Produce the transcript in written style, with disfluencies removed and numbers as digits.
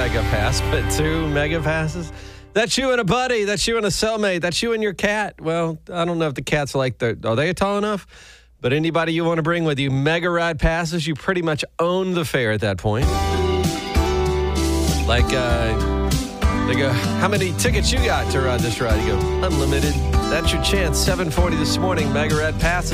mega pass, but 2 mega passes. That's you and a buddy. That's you and a cellmate. That's you and your cat. Well, I don't know if the cat's like are they tall enough? But anybody you want to bring with you, mega ride passes, you pretty much own the fair at that point. Like, they go, how many tickets you got to ride this ride? You go, unlimited. That's your chance. 7:40 this morning, mega ride passes.